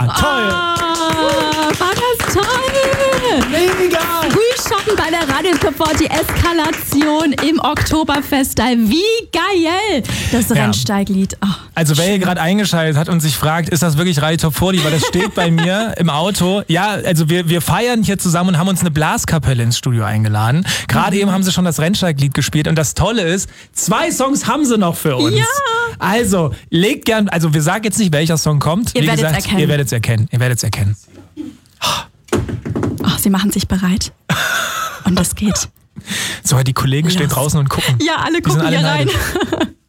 toll. War das toll. Mega. Frühschoppen bei der Radio Top 40 Eskalation im Oktoberfest-Style. Wie geil. Das Rennsteiglied. Oh, also wer hier gerade eingeschaltet hat und sich fragt, ist das wirklich Radio Top 40, weil das steht bei mir im Auto. Ja, also wir feiern hier zusammen und haben uns eine Blaskapelle ins Studio eingeladen. Gerade eben haben sie schon das Rennsteiglied gespielt und das Tolle ist, 2 Songs haben sie noch für uns. Ja. Also legt gern, also wir sagen jetzt nicht, welcher Song kommt. Ihr werdet es erkennen. Ihr werdet es erkennen. Oh, sie machen sich bereit. Und das geht. So, die Kollegen stehen draußen und gucken. Ja, alle gucken hier rein.